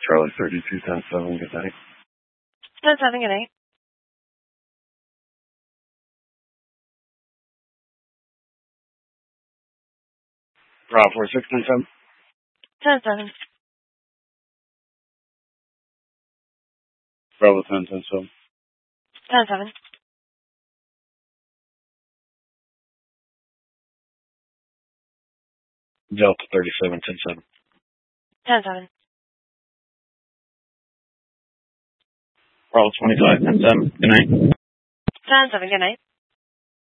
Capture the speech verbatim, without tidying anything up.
Charlie thirty-two ten seven, good night. ten seven, good night. Bravo four six ten seven. ten seven. Bravo ten ten seven. ten seven. Delta thirty-seven ten seven. ten seven. Bravo twenty-five ten seven, good night. ten seven, good night.